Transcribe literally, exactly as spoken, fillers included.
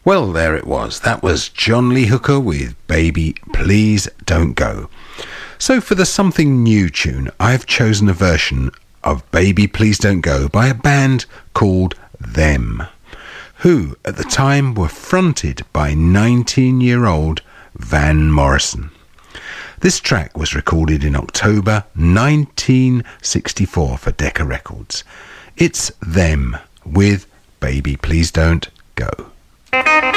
Well, there it was. That was John Lee Hooker with Baby Please Don't Go. So for the Something New tune, I've chosen a version of Baby Please Don't Go by a band called Them, who at the time were fronted by nineteen-year-old Van Morrison. This track was recorded in October nineteen sixty-four for Decca Records. It's Them with Baby Please Don't Go.